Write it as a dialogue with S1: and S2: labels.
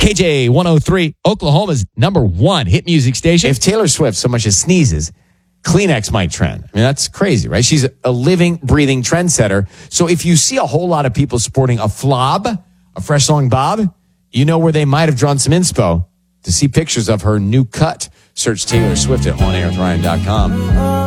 S1: KJ 103, Oklahoma's #1 hit music station.
S2: If Taylor Swift so much as sneezes, Kleenex might trend. I mean, that's crazy, right? She's a living, breathing trendsetter. So if you see a whole lot of people sporting a flob, a fresh song bob, you know where they might have drawn some inspo. To see pictures of her new cut, search Taylor Swift at onairwithryan.com.